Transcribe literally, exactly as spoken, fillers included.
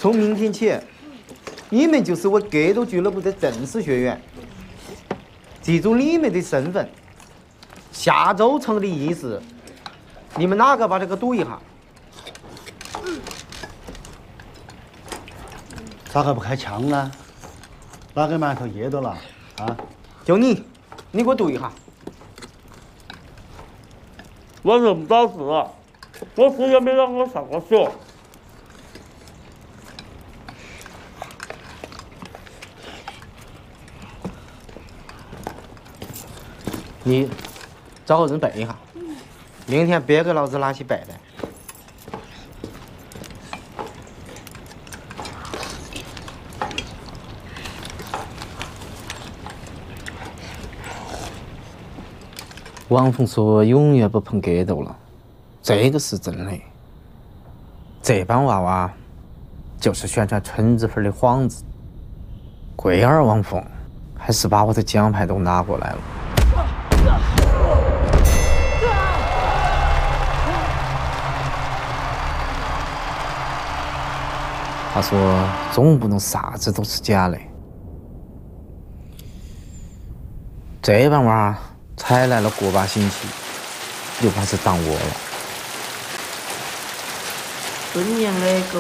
从明天起，你们就是我格斗俱乐部的正式学员。记住你们的身份。下周成立仪式，你们哪个把这个赌一下？ 咋个不开枪呢？哪个馒头噎到了？啊？ 就你，你给我赌一下。 我认不到字，我师爷没让我上过学。 你找个人背一下，明天别给老子拿起背来。王峰说永远不碰格斗了，这个是真的。这帮娃娃就是宣传村子粉的幌子。龟儿王峰还是把我的奖牌都拿过来了。他说总不能啥子都是假的。这帮娃才来了个把星期，又开始当我了。 尊严的狗。